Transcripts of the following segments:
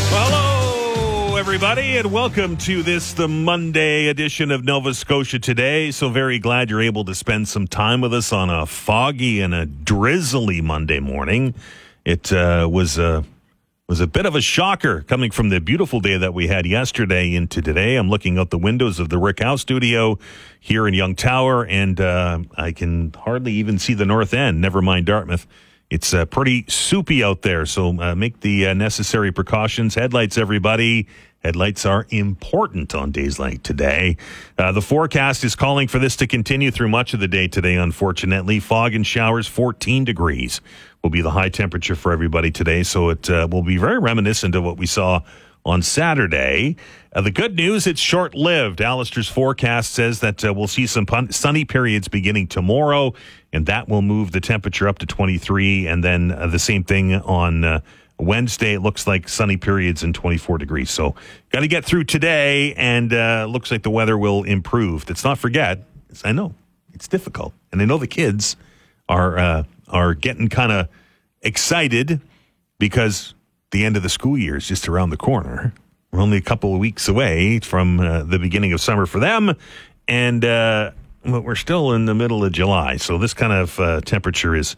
Hello, everybody, and welcome to the Monday edition of Nova Scotia Today. So very glad you're able to spend some time with us on a foggy and a drizzly Monday morning. It was a bit of a shocker coming from the beautiful day that we had yesterday into today. I'm looking out the windows of the Rick House studio here in Young Tower, and I can hardly even see the north end, never mind Dartmouth. It's pretty soupy out there, so make the necessary precautions. Headlights, everybody. Headlights are important on days like today. The forecast is calling for this to continue through much of the day today, unfortunately. Fog and showers, 14 degrees will be the high temperature for everybody today, so it will be very reminiscent of what we saw on Saturday. The good news, it's short-lived. Alistair's forecast says that we'll see some sunny periods beginning tomorrow, and that will move the temperature up to 23. And then the same thing on Wednesday. It looks like sunny periods and 24 degrees. So got to get through today, and looks like the weather will improve. Let's not forget, I know it's difficult, and I know the kids are getting kind of excited because the end of the school year is just around the corner. We're only a couple of weeks away from the beginning of summer for them, and we're still in the middle of July. So this kind of temperature is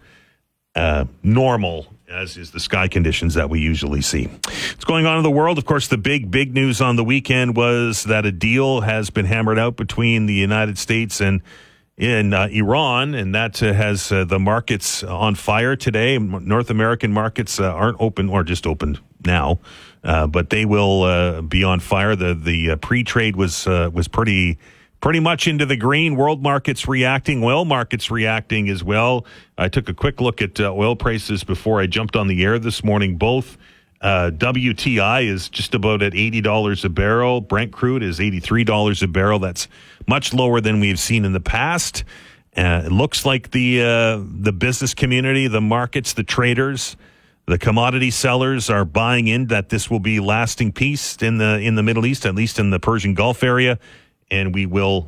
normal, as is the sky conditions that we usually see. What's going on in the world? Of course, the big news on the weekend was that a deal has been hammered out between the United States and Iran, and that has the markets on fire today. North American markets aren't open, or just opened now, but they will be on fire. The pre-trade was pretty much into the green. World markets reacting, oil markets reacting as well. I took a quick look at oil prices before I jumped on the air this morning. Both WTI is just about at $80 a barrel. Brent crude is $83 a barrel. That's much lower than we've seen in the past. It looks like the business community, the markets, the traders, the commodity sellers are buying in that this will be lasting peace in the Middle East, at least in the Persian Gulf area, and we will,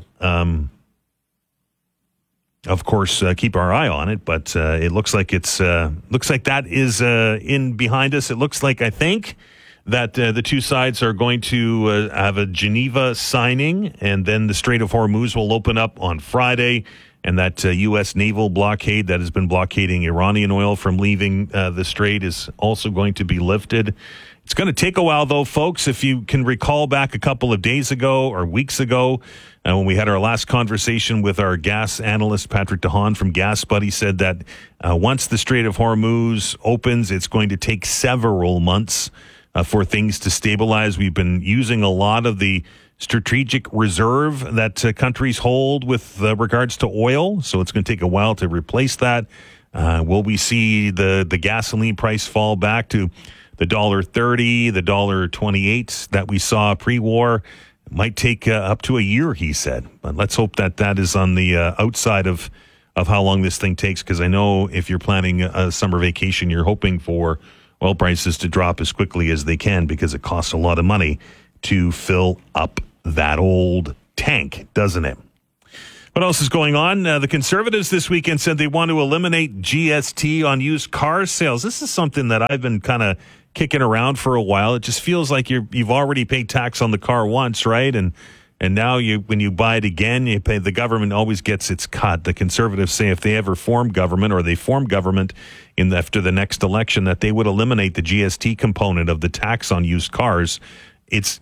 of course, keep our eye on it. But it looks like that is in behind us. It looks like, I think, that the two sides are going to have a Geneva signing, and then the Strait of Hormuz will open up on Friday, and that U.S. naval blockade that has been blockading Iranian oil from leaving the strait is also going to be lifted. It's going to take a while, though, folks. If you can recall back a couple of days ago or weeks ago, when we had our last conversation with our gas analyst, Patrick DeHaan from Gas Buddy, said that once the Strait of Hormuz opens, it's going to take several months for things to stabilize. We've been using a lot of the strategic reserve that countries hold with regards to oil, so it's going to take a while to replace that. Will we see the gasoline price fall back to the $1.30, the $1.28 that we saw pre-war? It might take up to a year, he said. But let's hope that is on the outside of how long this thing takes, because I know if you're planning a summer vacation, you're hoping for oil prices to drop as quickly as they can, because it costs a lot of money to fill up that old tank, doesn't it? What else is going on? The Conservatives this weekend said they want to eliminate GST on used car sales. This is something that I've been kind of kicking around for a while. It just feels like you've already paid tax on the car once, right? And now when you buy it again, you pay. The government always gets its cut. The Conservatives say if they ever form government, or they form government after the next election, that they would eliminate the GST component of the tax on used cars. It's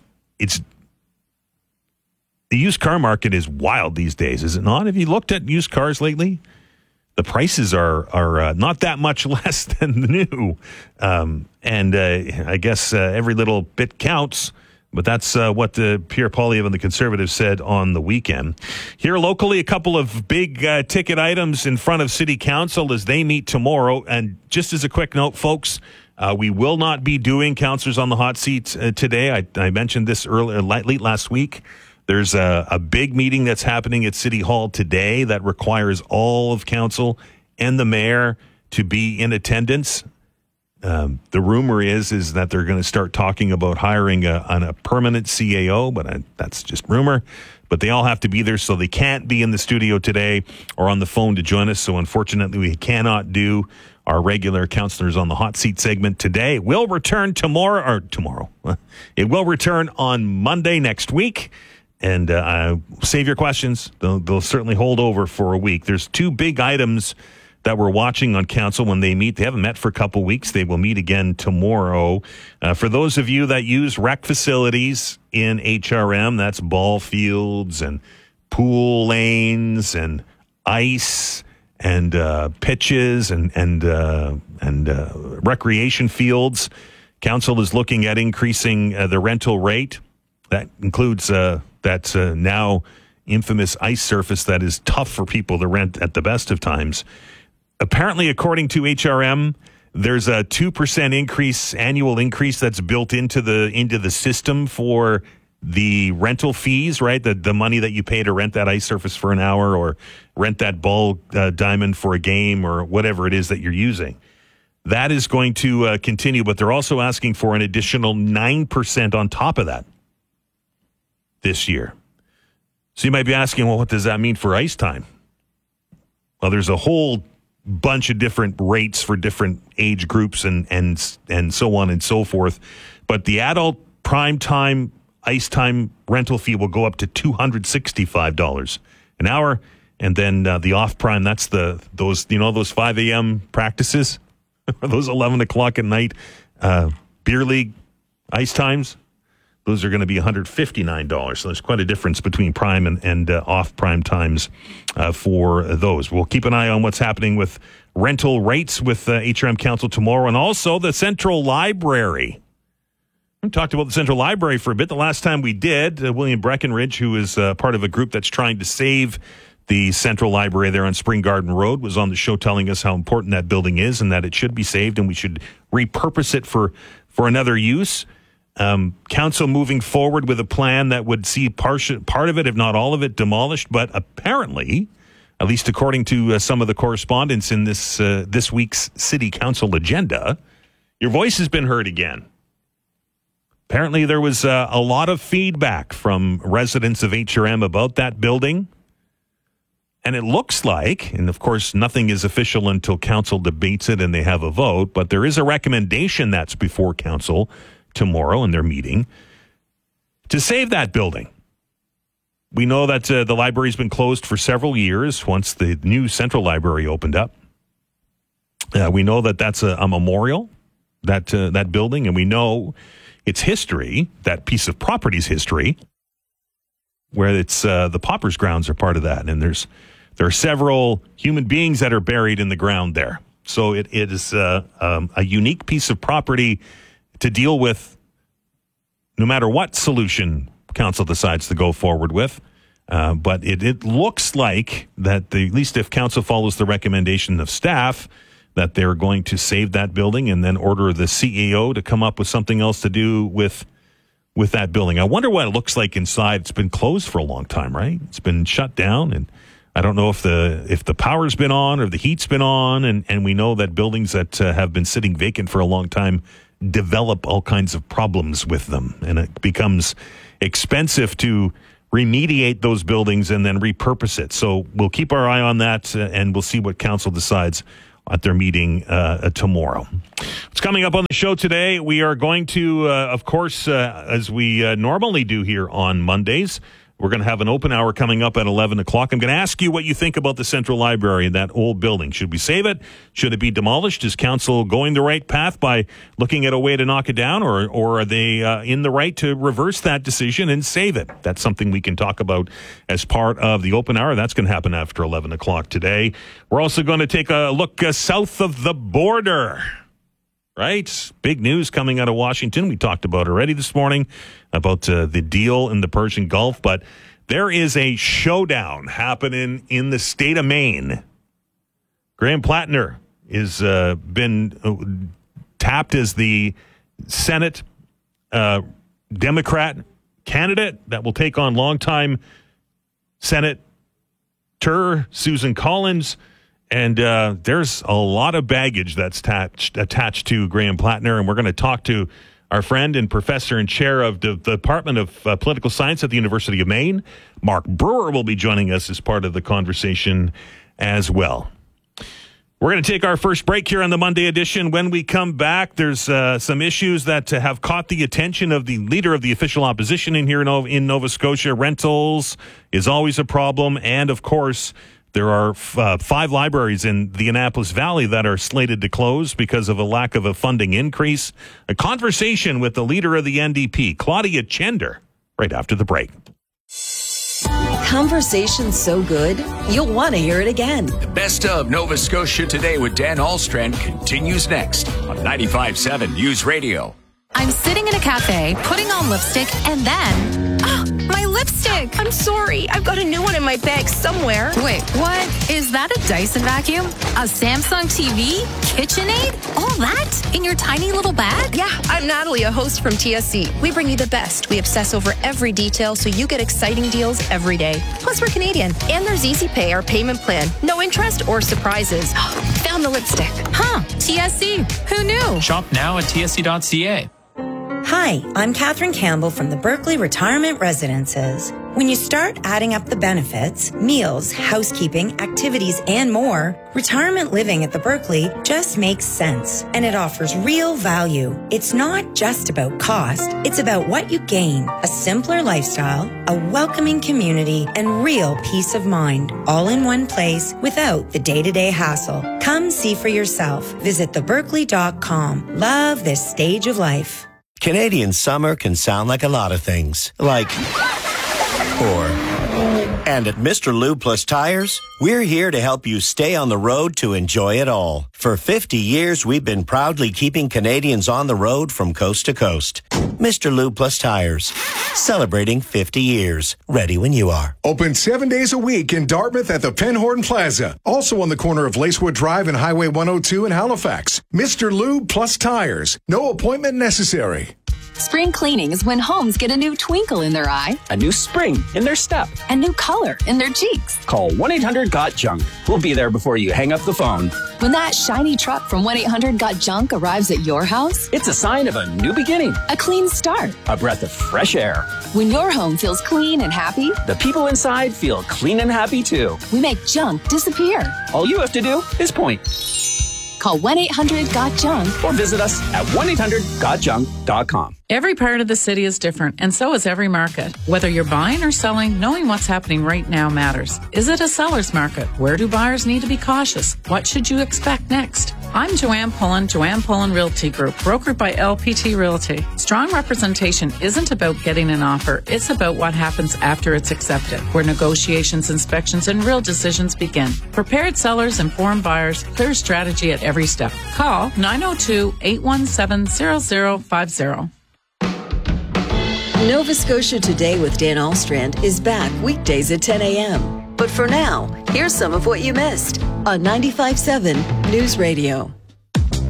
the used car market is wild these days, is it not? Have you looked at used cars lately? The prices are not that much less than new. And I guess every little bit counts. But that's what Pierre Poilievre and the Conservatives said on the weekend. Here locally, a couple of big ticket items in front of City Council as they meet tomorrow. And just as a quick note, folks, we will not be doing Councillors on the Hot Seat today. I mentioned this late last week. There's a big meeting that's happening at City Hall today that requires all of council and the mayor to be in attendance. The rumor is that they're going to start talking about hiring a permanent CAO, but that's just rumor. But they all have to be there, so they can't be in the studio today or on the phone to join us. So unfortunately, we cannot do our regular Counselors on the Hot Seat segment today. Will return tomorrow. It will return on Monday next week. And save your questions. They'll certainly hold over for a week. There's two big items that we're watching on council when they meet. They haven't met for a couple weeks. They will meet again tomorrow. For those of you that use rec facilities in HRM, that's ball fields and pool lanes and ice and pitches and recreation fields. Council is looking at increasing the rental rate. That includes that now infamous ice surface that is tough for people to rent at the best of times. Apparently, according to HRM, there's a 2% annual increase that's built into the system for the rental fees, right? The money that you pay to rent that ice surface for an hour or rent that ball diamond for a game or whatever it is that you're using. That is going to continue, but they're also asking for an additional 9% on top of that this year. So you might be asking, well, what does that mean for ice time? Well, there's a whole bunch of different rates for different age groups and so on and so forth. But the adult prime time ice time rental fee will go up to $265 an hour. And then the off prime, that's those 5 a.m. practices, those 11 o'clock at night beer league ice times. Those are going to be $159. So there's quite a difference between prime and off-prime times for those. We'll keep an eye on what's happening with rental rates with HRM Council tomorrow, and also the Central Library. We talked about the Central Library for a bit. The last time we did, William Breckenridge, who is part of a group that's trying to save the Central Library there on Spring Garden Road, was on the show telling us how important that building is and that it should be saved and we should repurpose it for another use. Council moving forward with a plan that would see part of it, if not all of it, demolished. But apparently, at least according to some of the correspondence in this week's City Council agenda, your voice has been heard again. Apparently, there was a lot of feedback from residents of HRM about that building. And it looks like, and of course, nothing is official until council debates it and they have a vote, but there is a recommendation that's before council tomorrow in their meeting to save that building. We know that the library's been closed for several years once the new Central Library opened up. We know that that's a memorial, that building, and we know its history, that piece of property's history, where it's the Paupers grounds are part of that, and there are several human beings that are buried in the ground there. So it is a unique piece of property to deal with no matter what solution council decides to go forward with. But it looks like that at least if council follows the recommendation of staff, that they're going to save that building and then order the CEO to come up with something else to do with that building. I wonder what it looks like inside. It's been closed for a long time, right? It's been shut down, and I don't know if the power's been on or the heat's been on, and we know that buildings that have been sitting vacant for a long time develop all kinds of problems with them, and it becomes expensive to remediate those buildings and then repurpose it. So we'll keep our eye on that, and we'll see what council decides at their meeting tomorrow. What's coming up on the show today? We are going to, of course, as we normally do here on Mondays, we're going to have an open hour coming up at 11 o'clock. I'm going to ask you what you think about the Central Library and that old building. Should we save it? Should it be demolished? Is council going the right path by looking at a way to knock it down, or are they in the right to reverse that decision and save it? That's something we can talk about as part of the open hour. That's going to happen after 11 o'clock today. We're also going to take a look south of the border. Right? Big news coming out of Washington. We talked about already this morning about the deal in the Persian Gulf, but there is a showdown happening in the state of Maine. Graham Plattner has been tapped as the Senate Democrat candidate that will take on longtime Senator Susan Collins. And there's a lot of baggage that's attached to Graham Plattner, and we're going to talk to our friend and professor and chair of the Department of Political Science at the University of Maine. Mark Brewer will be joining us as part of the conversation as well. We're going to take our first break here on the Monday edition. When we come back, there's some issues that have caught the attention of the leader of the official opposition in Nova Scotia. Rentals is always a problem. And, of course, there are 5 libraries in the Annapolis Valley that are slated to close because of a lack of a funding increase. A conversation with the leader of the NDP, Claudia Chender, right after the break. Conversation's so good, you'll want to hear it again. The best of Nova Scotia Today with Dan Ahlstrand continues next on 95.7 News Radio. I'm sitting in a cafe, putting on lipstick, and then... my lipstick! I'm sorry. I've got a new one in my bag somewhere. Wait, what? Is that a Dyson vacuum? A Samsung TV? KitchenAid? All that? In your tiny little bag? Yeah, I'm Natalie, a host from TSC. We bring you the best. We obsess over every detail so you get exciting deals every day. Plus, we're Canadian. And there's Easy Pay, our payment plan. No interest or surprises. Found the lipstick. Huh, TSC. Who knew? Shop now at tsc.ca. Hi, I'm Catherine Campbell from the Berkeley Retirement Residences. When you start adding up the benefits, meals, housekeeping, activities, and more, retirement living at the Berkeley just makes sense, and it offers real value. It's not just about cost, it's about what you gain. A simpler lifestyle, a welcoming community, and real peace of mind, all in one place without the day-to-day hassle. Come see for yourself. Visit theberkeley.com. Love this stage of life. Canadian summer can sound like a lot of things, like, and at Mr. Lube Plus Tires, we're here to help you stay on the road to enjoy it all. For 50 years, we've been proudly keeping Canadians on the road from coast to coast. Mr. Lube Plus Tires, celebrating 50 years. Ready when you are. Open 7 days a week in Dartmouth at the Penhorn Plaza. Also on the corner of Lacewood Drive and Highway 102 in Halifax. Mr. Lube Plus Tires. No appointment necessary. Spring cleaning is when homes get a new twinkle in their eye, a new spring in their step, a new color in their cheeks. Call 1-800-GOT-JUNK. We'll be there before you hang up the phone. When that shiny truck from 1-800-GOT-JUNK arrives at your house, it's a sign of a new beginning, a clean start, a breath of fresh air. When your home feels clean and happy, the people inside feel clean and happy too. We make junk disappear. All you have to do is point. Call 1-800-GOT-JUNK or visit us at 1-800-GOTJUNK.com. Every part of the city is different, and so is every market. Whether you're buying or selling, knowing what's happening right now matters. Is it a seller's market? Where do buyers need to be cautious? What should you expect next? I'm Joanne Pullen Realty Group, brokered by LPT Realty. Strong representation isn't about getting an offer. It's about what happens after it's accepted, where negotiations, inspections, and real decisions begin. Prepared sellers, informed buyers, clear strategy at every step. Call 902-817-0050. Nova Scotia Today with Dan Ahlstrand is back weekdays at 10 a.m. But for now, here's some of what you missed on 95.7 News Radio.